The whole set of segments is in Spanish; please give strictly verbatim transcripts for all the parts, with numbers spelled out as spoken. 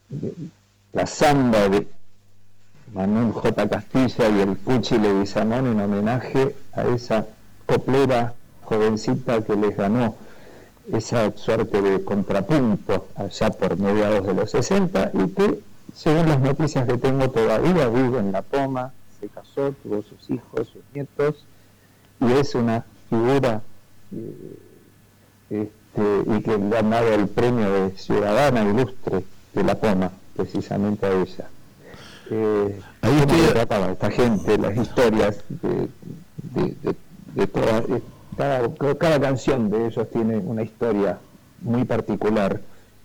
la samba de Manuel J. Castilla y el Cuchi Leguizamón en homenaje a esa coplera jovencita que les ganó esa suerte de contrapunto allá por mediados de los sesenta y que, según las noticias que tengo, todavía vive en La Poma, se casó, tuvo sus hijos, sus nietos, y es una figura eh, este, y que le han dado el premio de Ciudadana Ilustre de La Poma, precisamente a ella. Eh, Ahí ¿Cómo estoy... se trataba esta gente, las historias de, de, de, de todas? Cada, cada canción de ellos tiene una historia muy particular.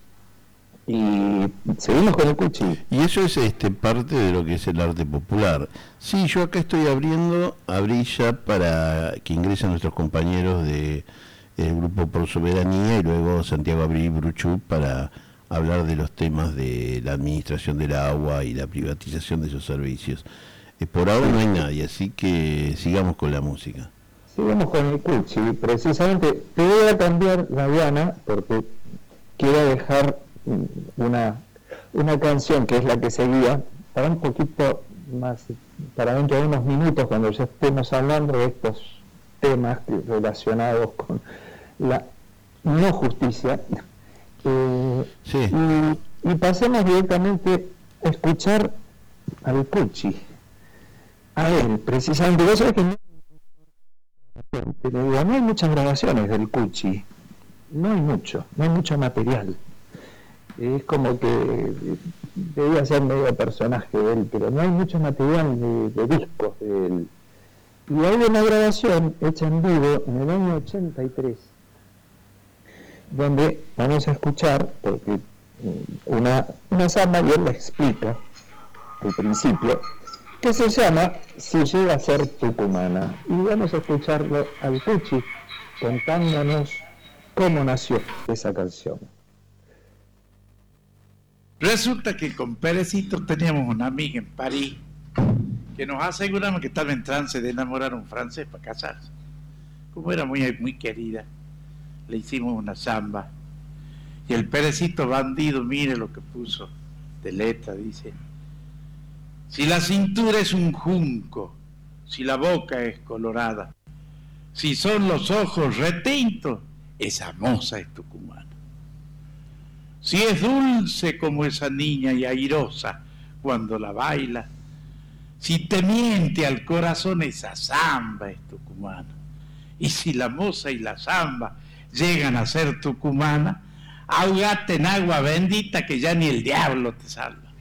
Y seguimos con el Cuchi. Y eso es este parte de lo que es el arte popular. Sí, yo acá estoy abriendo, abrí ya para que ingresen nuestros compañeros de el Grupo Por Soberanía y luego Santiago Abril Bruchú para hablar de los temas de la administración del agua y la privatización de esos servicios. Eh, por ahora no hay nadie, así que sigamos con la música. Sigamos con el Cuchi. Precisamente te voy a cambiar la diana porque quiero dejar una, una canción que es la que seguía para un poquito más, para dentro de unos minutos, cuando ya estemos hablando de estos temas relacionados con la no justicia. Eh, sí. y, y pasemos directamente a escuchar al Cuchi, a él, precisamente. Vos sabés que no, pero digo, no hay muchas grabaciones del Cuchi, no hay mucho, no hay mucho material. Es como que debía ser medio personaje de él, pero no hay mucho material de, de discos de él. Y hay una grabación hecha en vivo en el año ochenta y tres, donde vamos a escuchar, porque una, una samba, y él la explica al principio, que se llama Si llega a ser tucumana. Y vamos a escucharlo al Cuchi contándonos cómo nació esa canción. Resulta que con Pérecito teníamos una amiga en París que nos aseguramos que estaba en trance de enamorar a un francés para casarse. Como era muy, muy querida, le hicimos una samba. Y el Pérecito bandido, mire lo que puso de letra, dice: si la cintura es un junco, si la boca es colorada, si son los ojos retintos, esa moza es tucumana. Si es dulce como esa niña y airosa cuando la baila, si te miente al corazón, esa samba es tucumana. Y si la moza y la samba llegan a ser tucumana, ahogate en agua bendita que ya ni el diablo te salva.